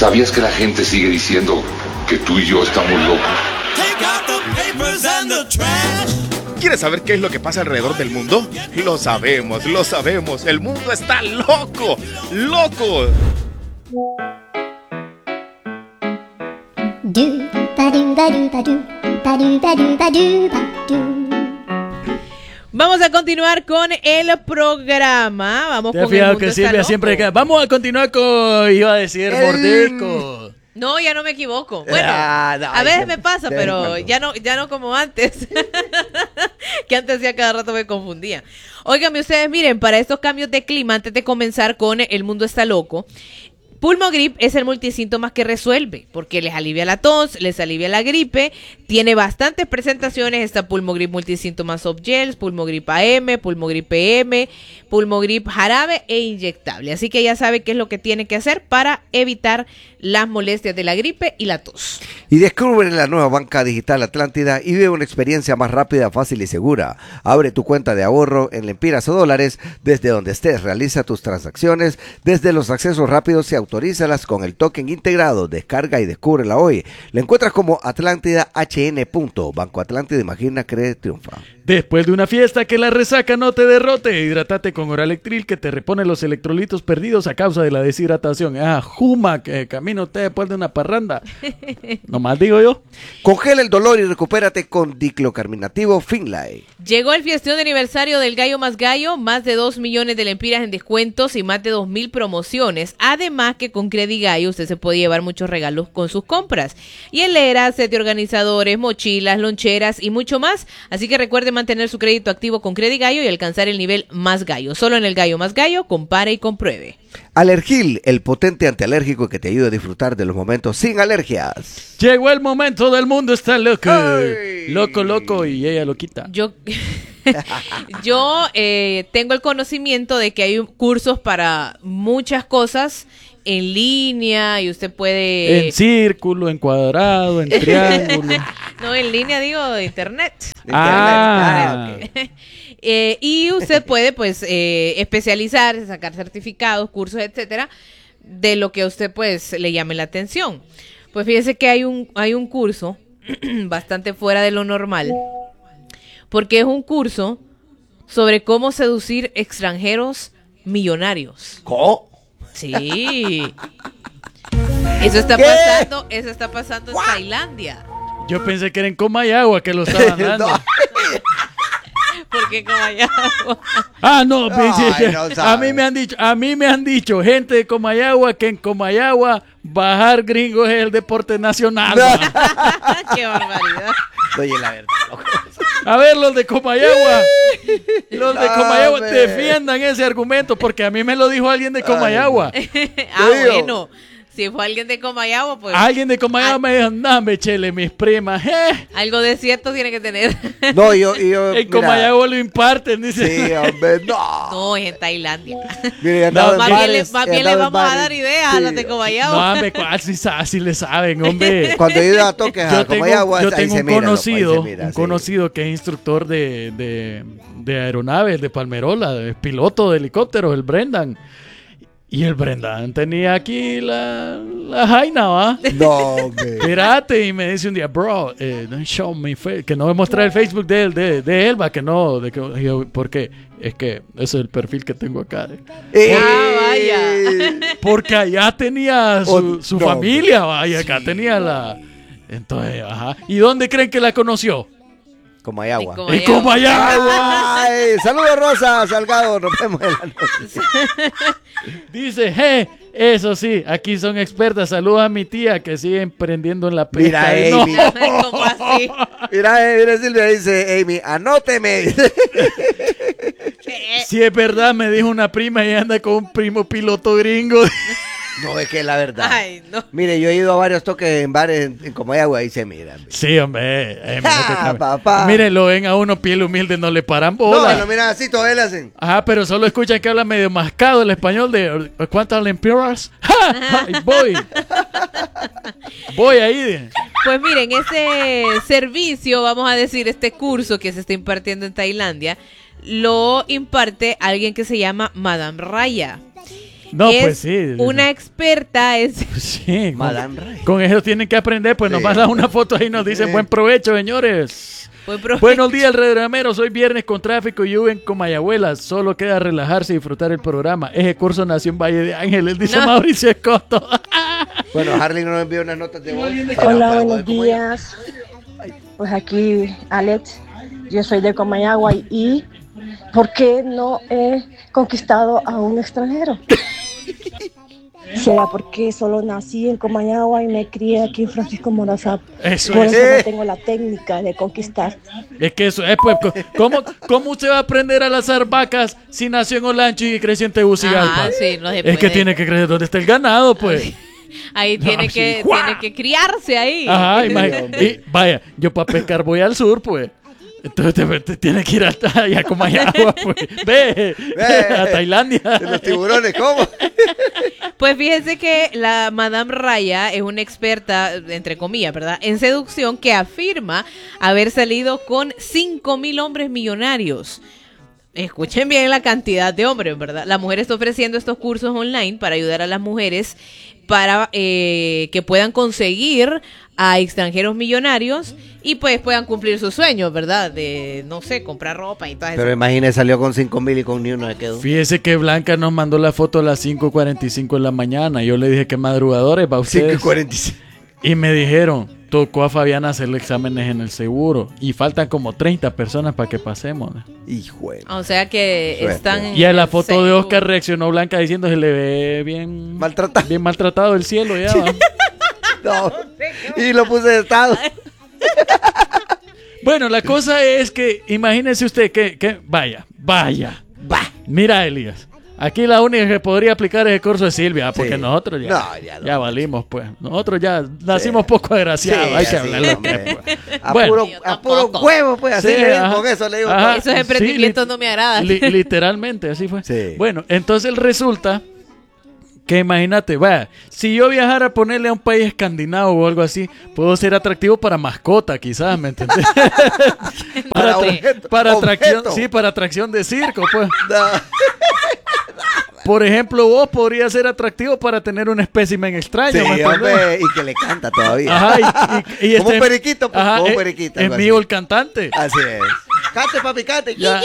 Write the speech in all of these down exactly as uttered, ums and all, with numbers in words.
¿Sabías que la gente sigue diciendo que tú y yo estamos locos? ¿Quieres saber qué es lo que pasa alrededor del mundo? Lo sabemos, lo sabemos. El mundo está loco, loco. Vamos a continuar con el programa. Vamos ¿Te has con el fijado mundo que está Silvia loco? siempre... Vamos a continuar con... Iba a decir El- mordisco. No, ya no me equivoco. Bueno, Ah, no, a veces siempre- me pasa, de vez en pero cuando. ya no, ya no como antes. Que antes ya cada rato me confundía. Óigame ustedes, miren, para estos cambios de clima, antes de comenzar con El Mundo Está Loco, Pulmogrip es el multisíntomas que resuelve, porque les alivia la tos, les alivia la gripe, tiene bastantes presentaciones, está Pulmogrip Multisíntomas Soft Gels, Pulmogrip A M, Pulmogrip P M, Pulmogrip jarabe e inyectable. Así que ya sabe qué es lo que tiene que hacer para evitar las molestias de la gripe y la tos. Y descubre la nueva banca digital Atlántida y vive una experiencia más rápida, fácil y segura. Abre tu cuenta de ahorro en lempiras o dólares desde donde estés. Realiza tus transacciones desde los accesos rápidos y autorízalas con el token integrado. Descarga y descúbrela hoy. La encuentras como Atlántida H N. Banco Atlántida, imagina, cree, triunfa. Después de una fiesta, que la resaca no te derrote. Hidrátate con Oralectril, que te repone los electrolitos perdidos a causa de la deshidratación. Ah, Juma, que camino usted después de una parranda. Nomás digo yo. Congela el dolor y recupérate con diclocarminativo Finlay. Llegó el fiestón de aniversario del Gallo Más Gallo, más de dos millones de lempiras en descuentos y más de dos mil promociones. Además que con Credigallo usted se puede llevar muchos regalos con sus compras. Hieleras, set de organizadores, mochilas, loncheras y mucho más. Así que recuerde mantener su crédito activo con Credigallo y alcanzar el nivel Más Gallo. Solo en el Gallo Más Gallo, compare y compruebe. Alergil, el potente antialérgico que te ayuda a disfrutar de los momentos sin alergias. Llegó el momento del mundo está loco. ¡Ay! Loco, loco y ella lo quita. Yo, yo eh, tengo el conocimiento de que hay cursos para muchas cosas en línea y usted puede... En círculo, en cuadrado, en triángulo. No, en línea digo de internet. Ah. Ok. Eh, y usted puede pues eh, especializarse, sacar certificados, cursos, etcétera, de lo que a usted pues le llame la atención. Pues fíjese que hay un, hay un curso bastante fuera de lo normal, porque es un curso sobre cómo seducir extranjeros millonarios. ¿Cómo? Sí. Eso está ¿Qué? pasando, eso está pasando en Tailandia. Yo pensé que era en Comayagua que lo estaban dando. No. Porque Comayagua. Ah, no, Ay, no a sabe. mí me han dicho, a mí me han dicho gente de Comayagua que en Comayagua bajar gringos es el deporte nacional. No. va. Qué barbaridad. Oye, la verdad, loco. A ver, los de Comayagua, los de No, Comayagua hombre. defiendan ese argumento porque a mí me lo dijo alguien de Comayagua. Ah, Digo. bueno. Si fue alguien de Comayagua, pues Alguien de Comayagua me dijo, dame, chele, mis primas. Eh, algo de cierto tiene que tener. No, yo, yo, en mira, Comayagua lo imparten, dice. sí, hombre, no. No, es en Tailandia. Mire, he andado No, en Más bien, le, bares, más he bien le andado en vamos a bares. dar ideas a Sí. los de No, Comayagua. hombre, ¿cuál sí, sa- sí le saben, hombre? Cuando he ido a toques a Yo tengo, Comayagua, yo ahí tengo se un mira, loco, ahí conocido, se mira, un sí. conocido que es instructor de, de, de aeronaves, de Palmerola, es piloto de helicópteros, el Brendan. Y el Brendan tenía aquí la, la jaina, ¿va? No, hombre. Espérate, y me dice un día, bro, eh, don't show me, fe-", que no me mostrar el Facebook de él, de, de él, va, que no, de que, y yo, porque es que ese es el perfil que tengo acá. Eh, Ah, vaya. Porque allá tenía su, Oh, su no, familia, va, y acá tenía la... Entonces, ajá. ¿Y dónde creen que la conoció? Comayagua. En En Comayagua. Ay, saludos Rosa Salgado, nos vemos en la noche. Dice, je, eso sí, aquí son expertas. Saludos a mi tía que sigue emprendiendo en la pesca. Mira, Eh, no. Amy. ¿Cómo así? Mira, eh, mira Silvia, dice Amy, anóteme. Si es verdad, me dijo una prima y anda con un primo piloto gringo. No, es que es la verdad. Ay, no. Mire, yo he ido a varios toques en bares en, en Comayagua y se miran. Sí, hombre. eh, mira que Ah, también. papá. Mire, lo ven a uno piel humilde, no le paran No, bola. lo miran así, todavía le hacen. Ajá, pero solo escuchan que habla medio mascado el español de ¿cuántas lempiras? ¡Ja! Ay, voy. Voy ahí. Pues miren, ese servicio, vamos a decir, este curso que se está impartiendo en Tailandia, lo imparte alguien que se llama Madame Raya. No, es pues sí. una experta, es Sí, con, Madame Ray. con eso tienen que aprender, pues nos Sí. mandan una foto ahí y nos dicen Sí. buen provecho, señores. buen provecho. Buenos días, Redramero. Soy viernes con tráfico y lluvia en Comayagüela. Solo queda relajarse y disfrutar el programa. Ese curso nació en Valle de Ángeles, dice No. Mauricio Escoto. Bueno, Harley nos envió unas notas de voz. Hola, buenos días. Pues aquí, Alex, yo soy de Comayagua y ¿por qué no he conquistado a un extranjero? ¿Será porque solo nací en Comayagua y me crié aquí en Francisco Morazán? Eso Por es. eso no tengo la técnica de conquistar. Es que eso es, pues, co- ¿cómo, ¿cómo usted va a aprender a lazar vacas si nació en Olancho y creció en Tegucigalpa? Ah, sí, no se Es que puede. tiene que creer dónde está el ganado, pues. Ahí No, tiene sí, que ¡guau! tiene que criarse ahí. Ajá, imagínate. Y vaya, yo para pescar voy al sur, pues. Entonces te, te tienes que ir hasta allá como agua, pues. Ve, Ve. a Tailandia. De los tiburones, ¿cómo? Pues fíjense que la Madame Raya es una experta, entre comillas, ¿verdad?, en seducción, que afirma haber salido con cinco mil hombres millonarios. Escuchen bien la cantidad de hombres, ¿verdad? La mujer está ofreciendo estos cursos online para ayudar a las mujeres para eh, que puedan conseguir a extranjeros millonarios y pues puedan cumplir sus sueños, ¿verdad? De, no sé, comprar ropa y todas Pero esas. imagínese, salió con cinco mil y con ni uno se quedó. Fíjese que Blanca nos mandó la foto a las cinco cuarenta y cinco de la mañana. Yo le dije que madrugadores va cinco y ustedes. cuarenta y cinco. Y me dijeron, tocó a Fabiana hacerle exámenes en el seguro. Y faltan como treinta personas para que pasemos. ¿no? Hijo de- O sea que Suerte. están en Y a la el foto de Facebook. Oscar reaccionó Blanca diciendo se le ve bien Maltratado. bien maltratado el cielo ya. ¿va? No. Y lo puse de estado. Bueno, la cosa es que imagínese usted que, que vaya, vaya. Va. Mira, Elías. Aquí la única que podría aplicar es el curso de Silvia, porque Sí. nosotros ya, No, ya ya, no. valimos, pues. Nosotros ya nacimos poco agraciados, hay que así, hablarlo. hombre. pues. A, Bueno. puro, Yo a puro tampoco. huevo, pues, así Sí, le digo, ajá. con eso le digo. Ajá. Esos Sí, emprendimientos lit- no me agradan. Li- literalmente, así fue. Sí. Bueno, entonces resulta que imagínate, vaya, si yo viajara a ponerle a un país escandinavo o algo así, puedo ser atractivo para mascota, quizás, ¿me entendés? Para atra- objeto, para atracción, objeto. sí, para atracción de circo, pues. No. Por ejemplo, vos podrías ser atractivo para tener un espécimen extraño, Sí, ¿me entendés? hombre, y que le canta todavía. Ajá, y, y- y Como este- un periquito, pues, ajá, como un es- periquito, Es algo mío así. el cantante. Así es. Cante, papi, cante. Ya.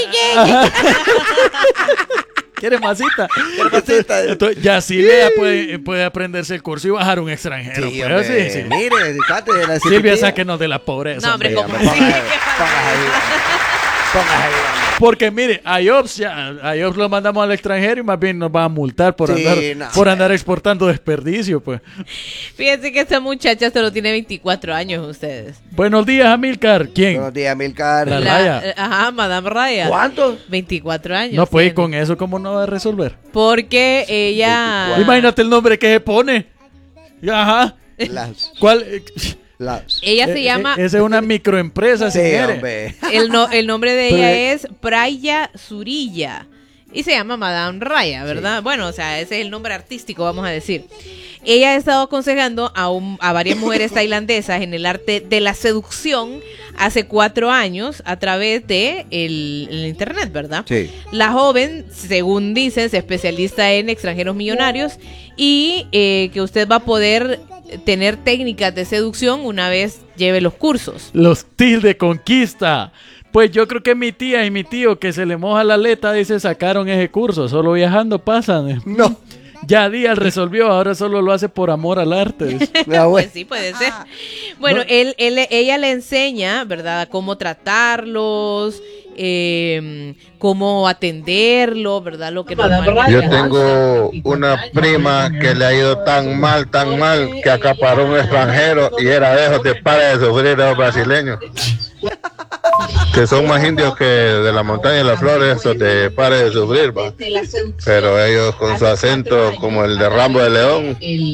¿Quieres masita? Quiero masita. Entonces, ya Silvia puede, puede aprenderse el curso y bajar un extranjero. Sí, pues, hombre, sí, sí. mire, cante de la Silvia, chiquitilla. sáquenos de la pobreza. No, hombre, hombre. como Ponga sí. ahí, ponga ahí, ponga ahí, hombre. Porque mire, a Jobs, ya, a Jobs lo mandamos al extranjero y más bien nos va a multar por, Sí, andar, no. por andar exportando desperdicio, pues. Fíjense que esta muchacha solo tiene veinticuatro años, ustedes. Buenos días, Amilcar. ¿Quién? Buenos días, Milcar. La- La- Raya. eh, ajá, Madame Raya. ¿Cuántos? veinticuatro años. No, pues, ¿y tiene. con eso cómo no va a resolver? Porque ella... Imagínate el nombre que se pone. Ajá. Las, ¿Cuál? Eh, las. Ella se eh, llama... eh, Esa es una microempresa, si Sí, quiere. hombre. El, no- el nombre de Pero- ella es Praya Zurilla. Y se llama Madame Raya, ¿verdad? Bueno, o sea, ese es el nombre artístico, vamos a decir. Ella ha estado aconsejando a, un- a varias mujeres tailandesas en el arte de la seducción hace cuatro años a través de el, el internet, ¿verdad? Sí. La joven, según dicen, se especializa en extranjeros millonarios y eh, que usted va a poder tener técnicas de seducción una vez lleve los cursos. Los tips de conquista. Pues yo creo que mi tía y mi tío que se le moja la aleta, dice, sacaron ese curso. Solo viajando pasan. No. Ya Díaz resolvió, ahora solo lo hace por amor al arte. dice. Ah, Pues bueno. sí, puede ser. Bueno, No. él, él, ella le enseña, ¿verdad?, cómo tratarlos, eh, cómo atenderlo, ¿verdad? Lo que normalmente Yo hace. tengo una prima que le ha ido tan mal, tan mal, que acaparó un extranjero y era de esos de para de sufrir a los brasileños. Que son más indios que de la montaña de las flores, esos de para de sufrir, va. Pero ellos con su acento como el de Rambo de León.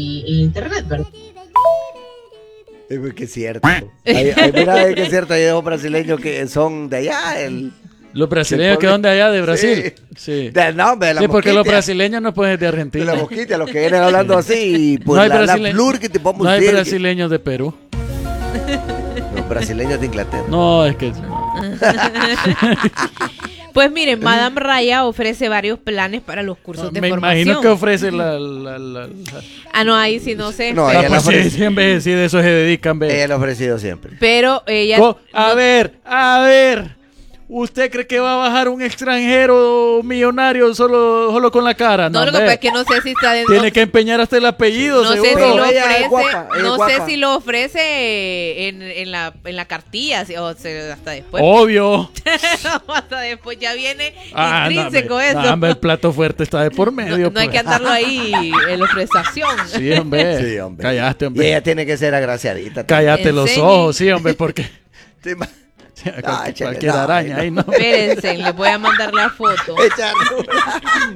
Es que es cierto. Hay, hay, mira, es que es cierto, hay dos brasileños que son de allá. El, Los brasileños Sí, que son de allá, de Brasil. Sí. de, no, de la Sí, porque los mosquitia. brasileños no pueden ser de De Argentina. la mosquita, los que vienen hablando así. Pues No hay la, la brasile- flor que te vamos No a hay decir. brasileños de Perú. Los brasileños de Inglaterra. No, es que... Pues miren, Madame Raya ofrece varios planes para los cursos de Me formación. imagino que ofrece la... la, la, la- Ah, no, ahí sí no sé. No, pero, Ah, ella pues la sí, ofrece. sí, en vez de sí, de eso se dedican, ve. Ella lo ha ofrecido siempre. pero ella... Co- a ver, a ver. ¿Usted cree que va a bajar un extranjero millonario solo, solo con la cara? no, lo que hombre. pasa es que no sé si está dentro... Tiene que empeñar hasta el apellido, No sé si seguro. lo Pero ella es ofrece, guapa, ella es no sé guapa. si lo ofrece en, en la en la cartilla, si- o sea, hasta después. Obvio. hasta después ya viene Ah, no, intrínseco hombre. eso. No, hombre, el plato fuerte está de por No, medio. no hay pues. que andarlo ahí en la prestación. Sí, hombre. Sí, hombre. Callaste, Y hombre. ella tiene que ser agraciadita. Cállate los Enseñe. ojos, sí, hombre, porque Te ma- cualquier, Ah, échale, cualquier no, araña no. ahí, ¿no? Espérense, les voy a mandar la foto. Echa rula.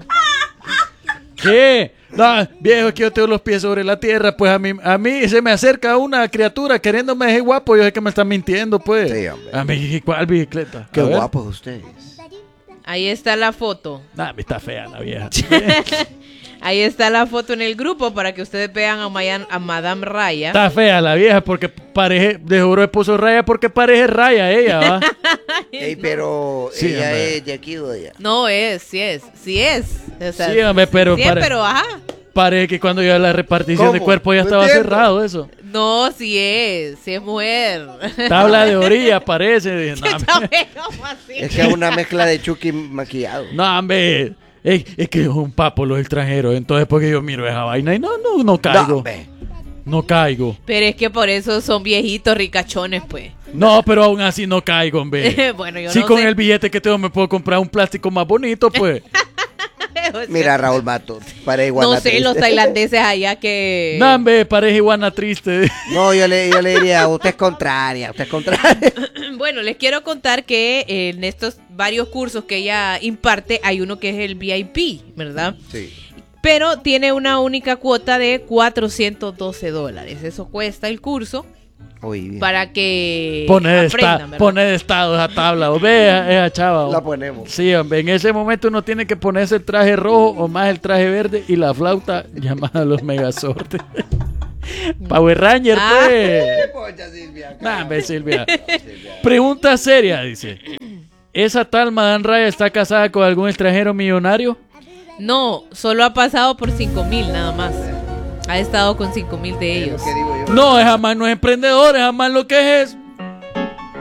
¿Qué? No, viejo, que yo tengo los pies sobre la tierra, pues a mí, a mí se me acerca una criatura queriéndome dejar guapo, yo sé que me están mintiendo, pues. Sí, hombre. A mí, ¿cuál bicicleta? Qué A ver. guapos ustedes. Ahí está la foto. Nah, me está fea la vieja. Ahí está la foto en el grupo para que ustedes vean a, Mayan- a Madame Raya. Está fea la vieja porque parece, de juro esposo Raya porque parece Raya ella, ¿va? Ey, pero Sí, ella hombre. es de aquí o de allá. No es, sí es, sí es. O sea, Sí, hombre, pero sí es, pare- pero ajá. parece que cuando ya la repartición de ¿Cómo? cuerpo ya No estaba entiendo. cerrado eso. No, sí es, sí es mujer. Tabla de orilla parece. Dije, no, hombre. ¿Cómo así? Es que es una mezcla de Chucky maquillado. No, hombre. Es, es que es un papo los extranjeros. Entonces, porque yo miro esa vaina y no, no, no caigo. No, ve. No caigo. Pero es que por eso son viejitos ricachones, pues. No, pero aún así no caigo, hombre. Bueno, yo Si no con sé. el billete que tengo me puedo comprar un plástico más bonito, pues. O sea, Mira, Raúl Mato, para igual. no sé, los tailandeses allá que... No, hombre, parece iguana triste. No, yo le, yo le diría, usted es contraria, usted es contraria. Bueno, les quiero contar que eh, en estos varios cursos que ella imparte hay uno que es el V I P, ¿verdad? Sí. Pero tiene una única cuota de cuatrocientos doce dólares. Eso cuesta el curso Uy, bien. para que Pone de, aprendan, esta, ¿verdad? pone de estado esa tabla. O ve esa, esa chava. o. La ponemos. Sí, hombre, en ese momento uno tiene que ponerse el traje rojo o más el traje verde y la flauta llamada los Megazortes. Power Ranger, Ah. pues. Pocha, Silvia. Nah, hombre, Silvia. Pregunta seria, dice. ¿Esa tal Madame Raya está casada con algún extranjero millonario? No, solo ha pasado por cinco mil nada más. Ha estado con cinco mil de ellos. ¿Qué digo yo? No, esa man no es emprendedor, esa man lo que es